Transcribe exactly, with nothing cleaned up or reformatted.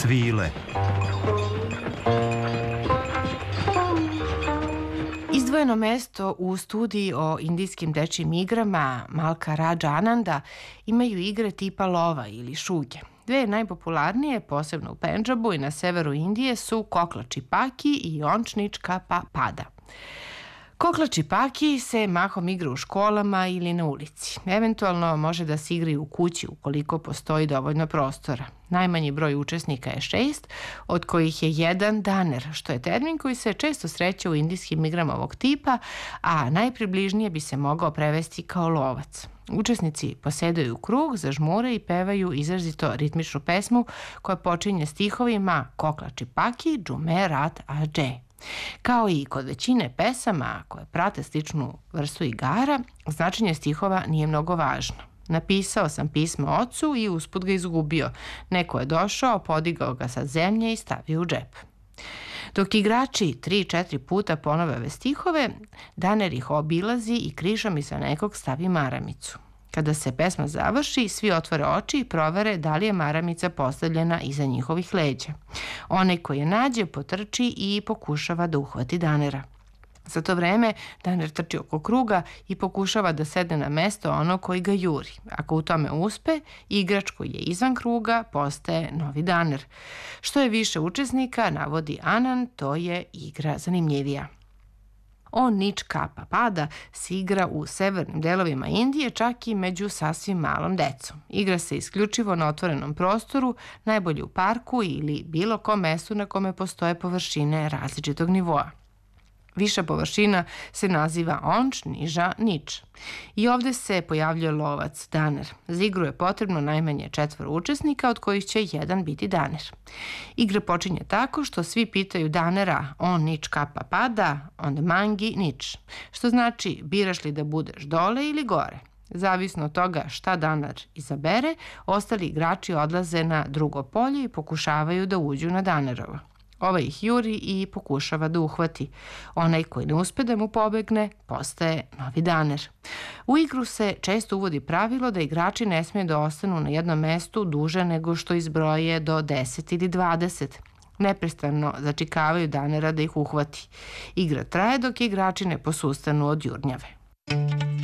Svile. Izdvojeno mesto u studiji o indijskim dečijim igrama Malka Raja Ananda imaju igre tipa lova ili šuge. Dve najpopularnije, posebno u Pendžabu i na severu Indije, su kokla čipaki i ončnička pa pada. Kokla čipaki se mahom igra u školama ili na ulici. Eventualno može da se igra i u kući ukoliko postoji dovoljno prostora. Najmanji broj učesnika je šest, od kojih je jedan daner, što je termin koji se često sreće u indijskim igrama ovog tipa, a najpribližnije bi se mogao prevesti kao lovac. Učesnici posedaju krug, zažmure i pevaju izrazito ritmičnu pesmu koja počinje stihovima kokla čipaki, džume rat ađe. Kao i kod većine pesama koje prate sličnu vrstu igara, značenje stihova nije mnogo važno. Napisao sam pismo ocu i usput ga izgubio. Neko je došao, podigao ga sa zemlje i stavio u džep. Dok igrači tri četiri puta ponove ove stihove, daner ih obilazi i križom iza nekog stavi maramicu. Kada se pesma završi, svi otvore oči i provere da li je maramica postavljena iza njihovih leđa. Onaj koji je nađe potrči i pokušava da uhvati danera. Za to vreme daner trči oko kruga i pokušava da sedne na mesto ono koji ga juri. Ako u tome uspe, igrač koji je izvan kruga postaje novi daner. Što je više učesnika, navodi Anand, to je igra zanimljivija. On nič kapa pada se igra u severnim delovima Indije, čak i među sasvim malom decom. Igra se isključivo na otvorenom prostoru, najbolje u parku ili bilo kom mestu na kome postoje površine različitog nivoa. Viša površina se naziva onč, niža nič. I ovde se pojavljuje lovac, daner. Za igru je potrebno najmanje četvoro učesnika, od kojih će jedan biti daner. Igra počinje tako što svi pitaju danera on nič kapa pada, onda mangi nič, što znači biraš li da budeš dole ili gore. Zavisno od toga šta daner izabere, ostali igrači odlaze na drugo polje i pokušavaju da uđu na danerovo. Ovaj ih juri i pokušava da uhvati. Onaj koji ne uspe da mu pobegne, postaje novi daner. U igru se često uvodi pravilo da igrači ne smiju da ostanu na jednom mestu duže nego što izbroje do deset ili dvadeset. Neprestano začikavaju danera da ih uhvati. Igra traje dok igrači ne posustanu od jurnjave.